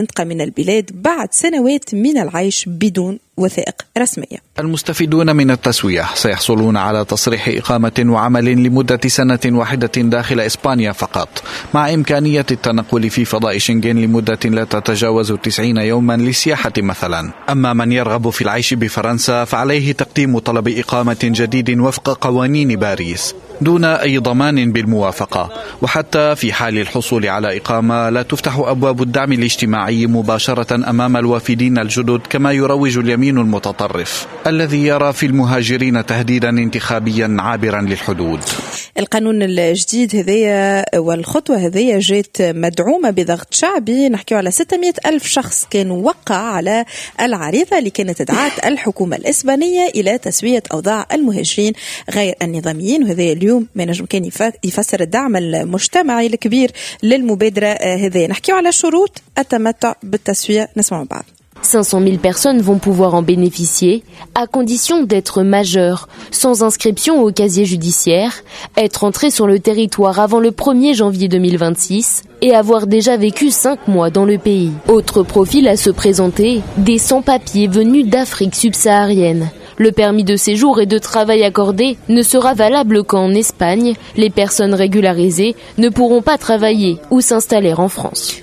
منطقة من البلاد بعد سنوات من العيش بدون وثائق رسمية. المستفيدون من التسوية سيحصلون على تصريح إقامة وعمل لمدة سنة واحدة داخل إسبانيا فقط، مع إمكانية التنقل في فضاء شنغن لمدة لا تتجاوز 90 يوما للسياحة مثلا. أما من يرغب في العيش بفرنسا فعليه تقديم طلب إقامة جديد وفق قوانين باريس دون أي ضمان بالموافقة، وحتى في حال الحصول على إقامة لا تفتح أبواب الدعم الاجتماعي مباشرة أمام الوافدين الجدد كما يروج اليمين المتطرف الذي يرى في المهاجرين تهديدا انتخابيا عابرا للحدود. القانون الجديد هذية والخطوة هذية جات مدعومة بضغط شعبي، نحكي على 600 ألف شخص كانوا وقع على العريضة اللي كانت تدعات الحكومة الإسبانية إلى تسوية أوضاع المهاجرين غير النظاميين، وهذا اليوم ما نجم كان يفسر الدعم المجتمعي الكبير للمبادرة هذه. نحكي على شروط التمتع بالتسوية، نسمع بعض. 500 000 personnes vont pouvoir en bénéficier, à condition d'être majeures, sans inscription au casier judiciaire, être entré sur le territoire avant le 1er janvier 2026 et avoir déjà vécu 5 mois dans le pays. Autre profil à se présenter, des sans-papiers venus d'Afrique subsaharienne. Le permis de séjour et de travail accordé ne sera valable qu'en Espagne. Les personnes régularisées ne pourront pas travailler ou s'installer en France.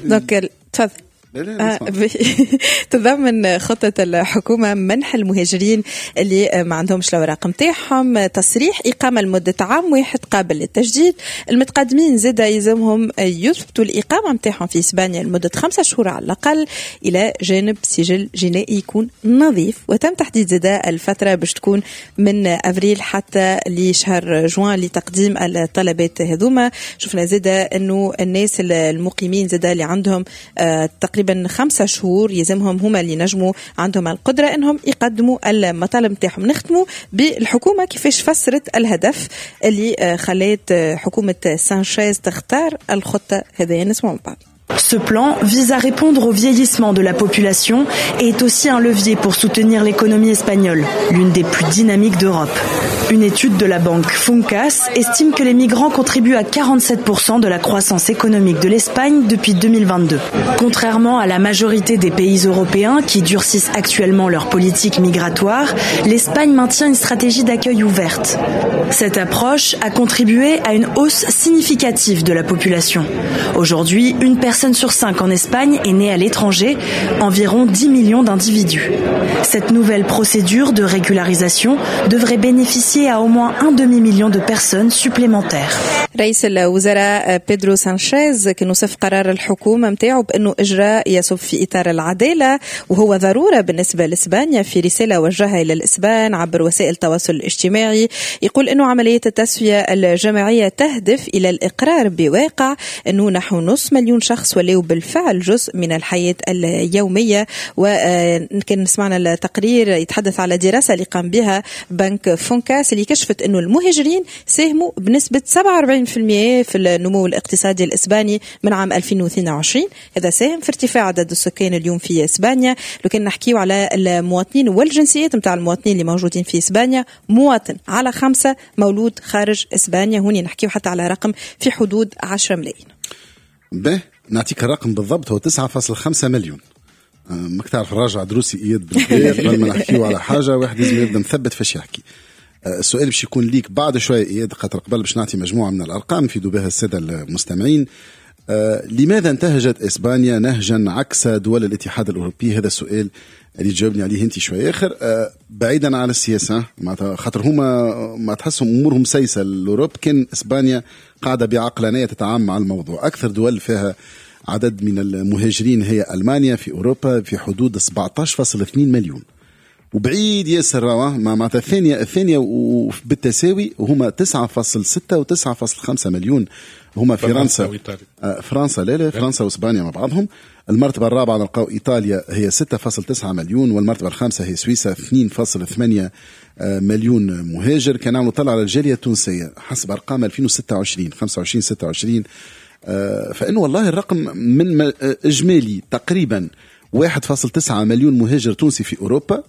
تضمن خطة الحكومة منح المهاجرين اللي ما عندهمش الأوراق متاعهم تصريح إقامة لمدة عام واحد قابل للتجديد. المتقدمين زاد يلزمهم يثبتوا الإقامة متاعهم في إسبانيا لمدة 5 شهور على الأقل إلى جانب سجل جنائي يكون نظيف. وتم تحديد زاد الفترة باش تكون من أفريل حتى لشهر جوان لتقديم الطلبات هذوما. شفنا زاد أنه الناس المقيمين زاد اللي عندهم تقريبا 5 شهور يلزمهم هما اللي نجموا عندهم القدرة انهم يقدموا المطالب نتاعهم. نختموا بالحكومة كيفاش فسرت الهدف اللي خلات حكومة سانشيز تختار الخطة هذه، نسمع بعض. Ce plan vise à répondre au vieillissement de la population et est aussi un levier pour soutenir l'économie espagnole, l'une des plus dynamiques d'Europe. Une étude de la banque Funcas estime que les migrants contribuent à 47% de la croissance économique de l'Espagne depuis 2022. Contrairement à la majorité des pays européens qui durcissent actuellement leur politique migratoire, l'Espagne maintient une stratégie d'accueil ouverte. Cette approche a contribué à une hausse significative de la population. Aujourd'hui, une personne sur 5 en Espagne est née à l'étranger, environ 10 millions d'individus. Cette nouvelle procédure de régularisation devrait bénéficier à au moins 1 demi-million de personnes supplémentaires. رئيس الوزراء بيدرو سانشيز كان وصف قرار الحكومة متاعه بأنه إجراء يصب في إطار العدالة وهو ضرورة بالنسبة لإسبانيا. في رسالة وجهها إلى الإسبان عبر وسائل التواصل الاجتماعي يقول أنه عملية التسوية الجماعية تهدف إلى الإقرار بواقع أنه نحو 500,000 شخص ولو بالفعل جزء من الحياة اليومية. وكان سمعنا التقرير يتحدث على دراسة اللي قام بها بنك فونكاس اللي كشفت أنه المهاجرين ساهموا بنسبة 47% في النمو الاقتصادي الإسباني من عام 2022. هذا ساهم في ارتفاع عدد السكان اليوم في إسبانيا. لو كان نحكيو على المواطنين والجنسيات متاع المواطنين اللي موجودين في إسبانيا، مواطن على 5 مولود خارج إسبانيا. هوني نحكيو حتى على رقم في حدود 10 ملايين. نعطيك الرقم بالضبط، هو 9.5 مليون. ما تعرف راجع دروسي إياد بالخير قبل ما نحكيو على حاجة واحد لازم يبدأ مثبت فاش يحكي. السؤال باش يكون ليك بعد شوية إياد، خاطر قبل باش نعطي مجموعة من الأرقام يفيدوا بها السادة المستمعين. لماذا انتهجت إسبانيا نهجا عكس دول الاتحاد الأوروبي؟ هذا السؤال اللي جاوبني عليه انت شوية آخر. بعيدا عن السياسة، خاطر هما ما تحسهم أمورهم سيسة. الأوروب كان إسبانيا قاعدة بعقلانية تتعامل مع الموضوع. أكثر دول فيها عدد من المهاجرين هي ألمانيا في أوروبا في حدود 17.2 مليون، وبعيد ياسر معناتها الثانية بالتساوي وهما 9.6 و 9.5 مليون هما فرنسا فرنسا لا فرنسا وإسبانيا مع بعضهم. المرتبة الرابعة نلقاو إيطاليا هي 6.9 مليون، والمرتبة الخامسة هي سويسرا 2.8 مليون مهاجر. كان عم نطلع على الجالية التونسية حسب أرقام 2026 25-26، فإنه والله الرقم من إجمالي تقريبا 1.9 مليون مهاجر تونسي في أوروبا،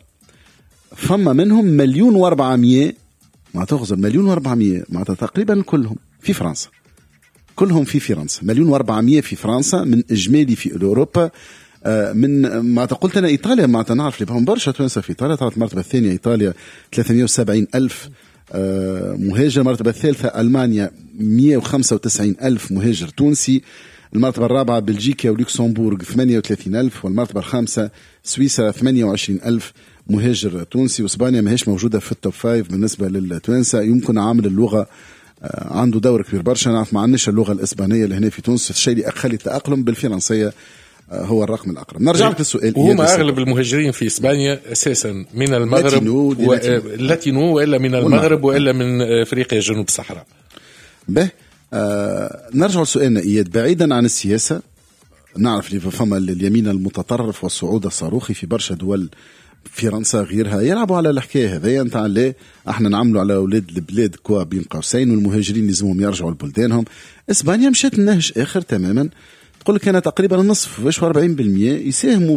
فما منهم 1,400,000 ما تغزر 1,400,000 ما تقريبا كلهم في فرنسا، كلهم في فرنسا 1,400,000 في فرنسا من إجمالي في أوروبا من ما قلت أنا إيطاليا ما نعرف اللي بهم برشا توانسة في إيطاليا، طلعت المرتبة الثانية إيطاليا 370 ألف مهاجر، المرتبة الثالثة ألمانيا 195 ألف مهاجر تونسي، المرتبة الرابعة بلجيكا ولوكسمبورغ 38 ألف، والمرتبة الخامسة سويسرا 28 ألف مهاجر تونسي. وإسبانيا ماهيش موجودة في التوب 5 بالنسبة للتوانسة. يمكن عامل اللغة عنده دور كبير برشا، نعرف ما عندناش اللغة الإسبانية اللي هنا في تونس، الشيء اللي أخلي التأقلم بالفرنسية هو الرقم الأقرب. نرجع لك للسؤال، وهما أغلب المهاجرين في إسبانيا أساسا من المغرب لاتينو وإلا من المغرب وإلا من أفريقيا جنوب الصحراء. به نرجع لسؤالنا إياد، بعيدا عن السياسة نعرف اللي فما اليمين المتطرف والصعود الصاروخي في برشا دول، فرنسا غيرها يلعبوا على الحكاية هذيا نتاع ليه احنا نعملوا على أولاد البلاد كوا بين قوسين والمهاجرين لازمهم يرجعوا لبلدانهم. إسبانيا مشات النهج آخر تماما، تقول لك أنا تقريبا النصف واش 40% يساهموا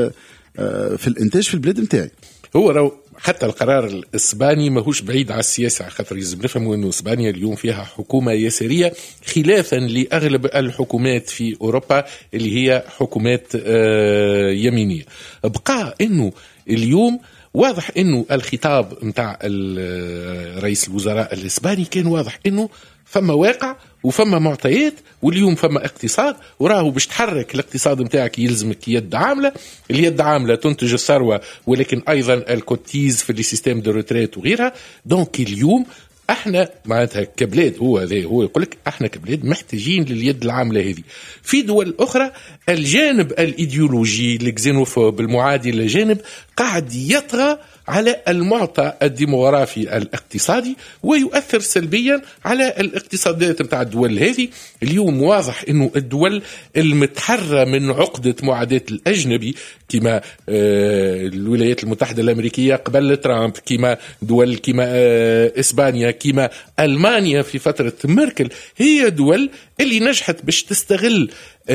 في الإنتاج في البلاد متاعي. هو لو حتى القرار الإسباني ماهوش بعيد على السياسة، خاطر لازم نفهموا أنه إسبانيا اليوم فيها حكومة يسارية خلافا لأغلب الحكومات في أوروبا اللي هي حكومات يمينية. بقى أنه اليوم واضح أنه الخطاب متاع رئيس الوزراء الإسباني كان واضح أنه فما واقع وفما معطيات، واليوم فما اقتصاد وراهو باش تحرك الاقتصاد متاعك يلزمك يد عاملة. اليد عاملة تنتج الثروة ولكن أيضا الكوتيز في السيستم دو روتريت وغيرها. دونك اليوم احنا معناتها كبلاد، هو يقول لك احنا كبلاد محتاجين لليد العاملة هذه. في دول أخرى الجانب الإيديولوجي الكزينوفوب المعادي للجانب قاعد يطغى على المعطى الديموغرافي الاقتصادي ويؤثر سلبيا على الاقتصادات متاع الدول هذه. اليوم واضح انه الدول المتحرة من عقدة معاداة الأجنبي كما الولايات المتحدة الأمريكية قبل ترامب، كما دول كما إسبانيا، كما ألمانيا في فترة ميركل، هي دول اللي نجحت باش تستغل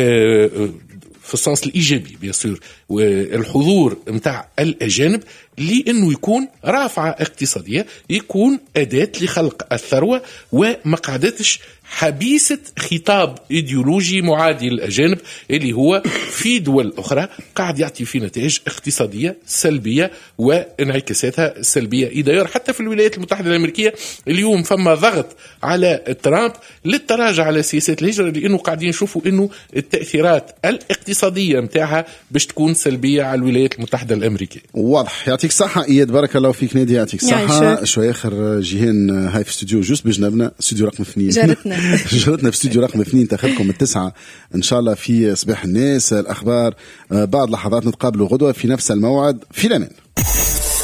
في السنس الإيجابي بيصير والحضور متاع الأجانب لأنه يكون رافعة اقتصادية، يكون أداة لخلق الثروة وما قعدتش حبيسة خطاب إيديولوجي معادي للأجانب اللي هو في دول أخرى قاعد يعطي في نتائج اقتصادية سلبية وانعكاساتها سلبية إيداير. حتى في الولايات المتحدة الأمريكية اليوم فما ضغط على ترامب للتراجع على سياسات الهجرة، لأنه قاعدين نشوفوا أنه التأثيرات الاقتصادية متاعها باش تكون سلبية على الولايات المتحدة الأمريكية. واضح. يعطيك صحة إياد، بارك الله فيك. نادي يعطيك صحة. شوي آخر جيهان هاي في استوديو جوست بجنبنا، استوديو رقم 2 جرتنا في استوديو رقم 2 تاخذكم 9 إن شاء الله في صباح الناس الأخبار. بعد لحظات نتقابلوا غدوة في نفس الموعد. في الأمان.